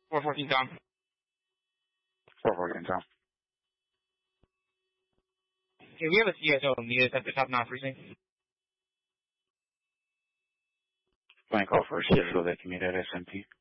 414 Tom. 414 Tom. Okay, we have a CSO meet us at the top 9 precinct. Blank call for a CSO that can meet at SMP.